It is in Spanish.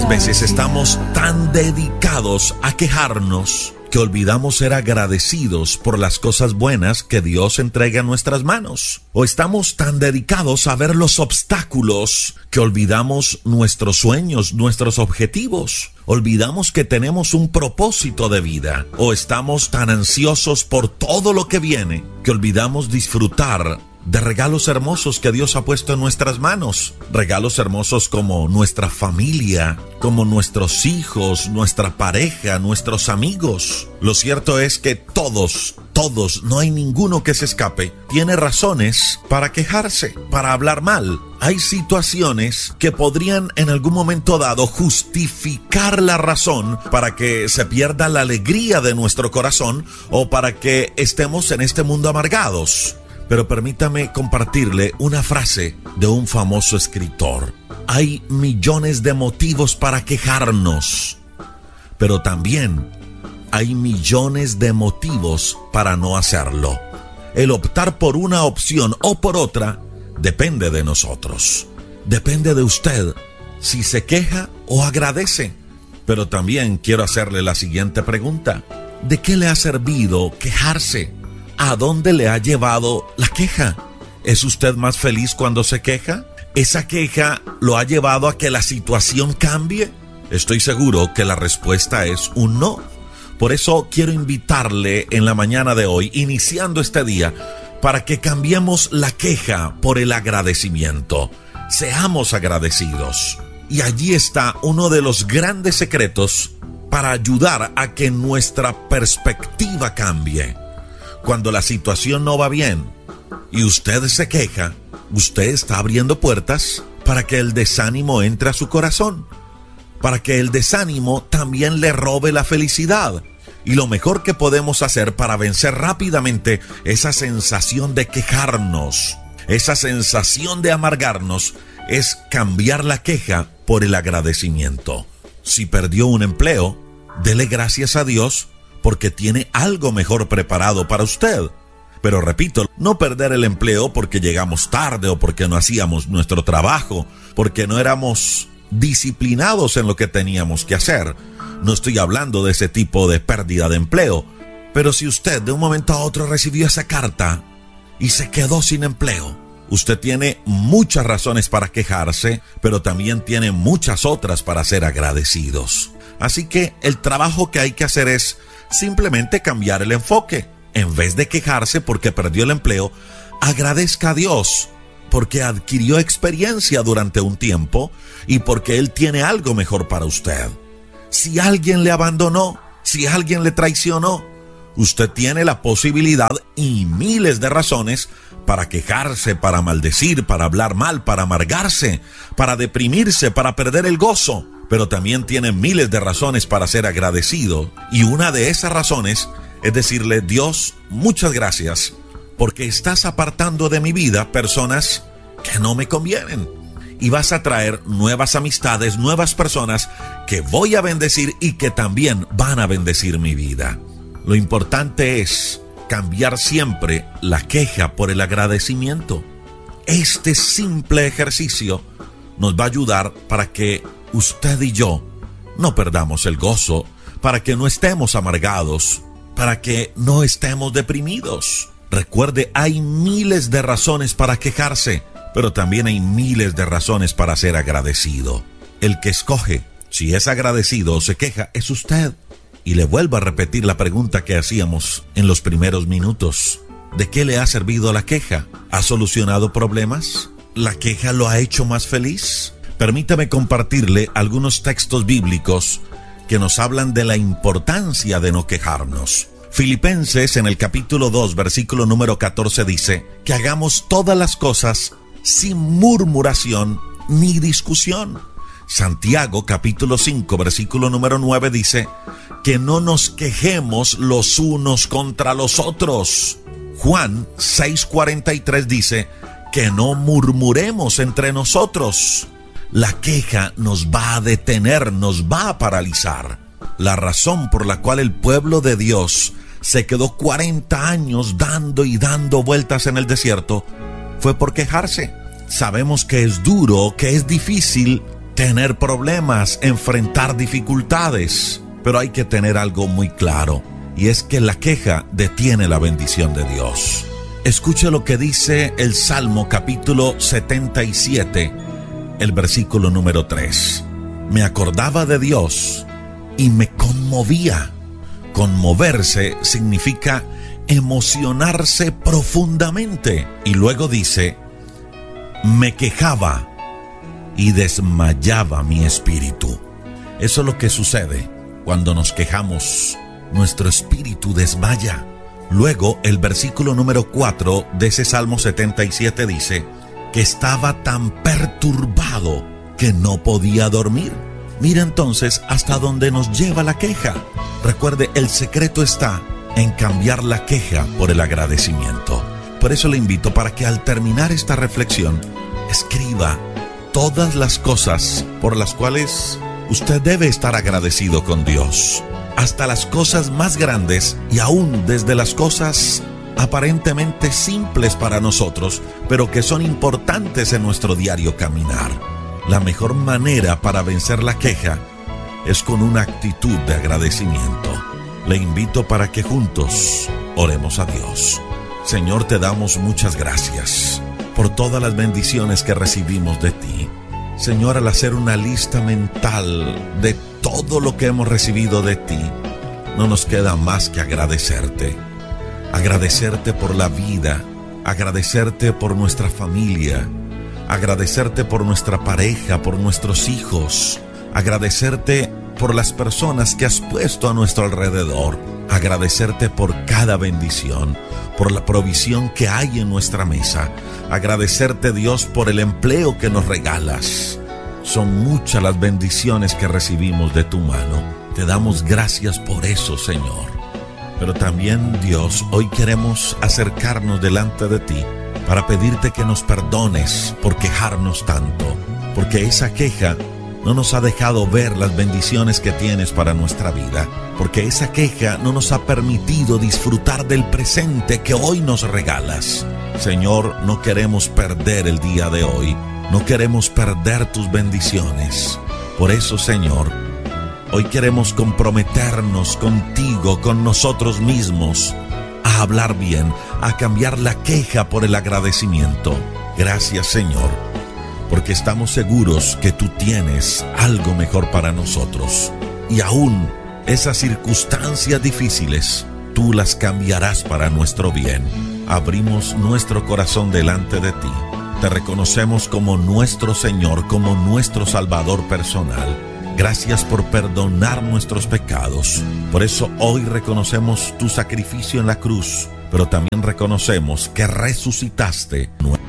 veces estamos tan dedicados a quejarnos que olvidamos ser agradecidos por las cosas buenas que Dios entrega en nuestras manos. O estamos tan dedicados a ver los obstáculos que olvidamos nuestros sueños, nuestros objetivos. Olvidamos que tenemos un propósito de vida. O estamos tan ansiosos por todo lo que viene que olvidamos disfrutar de regalos hermosos que Dios ha puesto en nuestras manos. Regalos hermosos como nuestra familia, como nuestros hijos, nuestra pareja, nuestros amigos. Lo cierto es que todos, no hay ninguno que se escape, tiene razones para quejarse, para hablar mal. Hay situaciones que podrían en algún momento dado justificar la razón para que se pierda la alegría de nuestro corazón o para que estemos en este mundo amargados. Pero permítame compartirle una frase de un famoso escritor. Hay millones de motivos para quejarnos, pero también hay millones de motivos para no hacerlo. El optar por una opción o por otra depende de nosotros. Depende de usted si se queja o agradece. Pero también quiero hacerle la siguiente pregunta. ¿De qué le ha servido quejarse? ¿A dónde le ha llevado la queja? ¿Es usted más feliz cuando se queja? ¿Esa queja lo ha llevado a que la situación cambie? Estoy seguro que la respuesta es un no. Por eso quiero invitarle en la mañana de hoy, iniciando este día, para que cambiemos la queja por el agradecimiento. Seamos agradecidos. Y allí está uno de los grandes secretos para ayudar a que nuestra perspectiva cambie. Cuando la situación no va bien y usted se queja, usted está abriendo puertas para que el desánimo entre a su corazón, para que el desánimo también le robe la felicidad. Y lo mejor que podemos hacer para vencer rápidamente esa sensación de quejarnos, esa sensación de amargarnos, es cambiar la queja por el agradecimiento. Si perdió un empleo, dele gracias a Dios porque tiene algo mejor preparado para usted. Pero repito, no perder el empleo porque llegamos tarde o porque no hacíamos nuestro trabajo, porque no éramos disciplinados en lo que teníamos que hacer. No estoy hablando de ese tipo de pérdida de empleo. Pero si usted de un momento a otro recibió esa carta y se quedó sin empleo, usted tiene muchas razones para quejarse, pero también tiene muchas otras para ser agradecidos. Así que el trabajo que hay que hacer es simplemente cambiar el enfoque. En vez de quejarse porque perdió el empleo, agradezca a Dios porque adquirió experiencia durante un tiempo y porque Él tiene algo mejor para usted. Si alguien le abandonó, si alguien le traicionó, usted tiene la posibilidad y miles de razones para quejarse, para maldecir, para hablar mal, para amargarse, para deprimirse, para perder el gozo. Pero también tiene miles de razones para ser agradecido. Y una de esas razones es decirle: Dios, muchas gracias, porque estás apartando de mi vida personas que no me convienen. Y vas a traer nuevas amistades, nuevas personas que voy a bendecir y que también van a bendecir mi vida. Lo importante es cambiar siempre la queja por el agradecimiento. Este simple ejercicio nos va a ayudar para que usted y yo no perdamos el gozo, para que no estemos amargados, para que no estemos deprimidos. Recuerde, hay miles de razones para quejarse, pero también hay miles de razones para ser agradecido. El que escoge si es agradecido o se queja es usted. Y le vuelvo a repetir la pregunta que hacíamos en los primeros minutos. ¿De qué le ha servido la queja? ¿Ha solucionado problemas? ¿La queja lo ha hecho más feliz? Permítame compartirle algunos textos bíblicos que nos hablan de la importancia de no quejarnos. Filipenses en el capítulo 2, versículo número 14 dice que hagamos todas las cosas sin murmuración ni discusión. Santiago capítulo 5, versículo número 9 dice que no nos quejemos los unos contra los otros. Juan 6:43 dice que no murmuremos entre nosotros. La queja nos va a detener, nos va a paralizar. La razón por la cual el pueblo de Dios se quedó 40 años dando y dando vueltas en el desierto fue por quejarse. Sabemos que es duro, que es difícil tener problemas, enfrentar dificultades. Pero hay que tener algo muy claro, y es que la queja detiene la bendición de Dios. Escuche lo que dice el Salmo capítulo 77, el versículo número 3. Me acordaba de Dios y me conmovía. Conmoverse significa emocionarse profundamente. Y luego dice, me quejaba y desmayaba mi espíritu. Eso es lo que sucede cuando nos quejamos. Nuestro espíritu desmaya. Luego el versículo número 4 de ese Salmo 77 dice que estaba tan perturbado que no podía dormir. Mira entonces hasta dónde nos lleva la queja. Recuerde, el secreto está en cambiar la queja por el agradecimiento. Por eso le invito para que al terminar esta reflexión, escriba todas las cosas por las cuales usted debe estar agradecido con Dios. Hasta las cosas más grandes y aún desde las cosas aparentemente simples para nosotros, pero que son importantes en nuestro diario caminar. La mejor manera para vencer la queja es con una actitud de agradecimiento. Le invito para que juntos oremos a Dios. Señor, te damos muchas gracias por todas las bendiciones que recibimos de ti. Señor, al hacer una lista mental de todo lo que hemos recibido de ti, no nos queda más que agradecerte. Agradecerte por la vida, agradecerte por nuestra familia, agradecerte por nuestra pareja, por nuestros hijos, agradecerte por las personas que has puesto a nuestro alrededor, agradecerte por cada bendición, por la provisión que hay en nuestra mesa, agradecerte, Dios, por el empleo que nos regalas. Son muchas las bendiciones que recibimos de tu mano. Te damos gracias por eso, Señor. Pero también, Dios, hoy queremos acercarnos delante de ti para pedirte que nos perdones por quejarnos tanto, porque esa queja no nos ha dejado ver las bendiciones que tienes para nuestra vida, porque esa queja no nos ha permitido disfrutar del presente que hoy nos regalas. Señor, no queremos perder el día de hoy, no queremos perder tus bendiciones. Por eso, Señor, hoy queremos comprometernos contigo, con nosotros mismos, a hablar bien, a cambiar la queja por el agradecimiento. Gracias, Señor, porque estamos seguros que tú tienes algo mejor para nosotros. Y aún esas circunstancias difíciles, tú las cambiarás para nuestro bien. Abrimos nuestro corazón delante de ti. Te reconocemos como nuestro Señor, como nuestro Salvador personal. Gracias por perdonar nuestros pecados. Por eso hoy reconocemos tu sacrificio en la cruz, pero también reconocemos que resucitaste.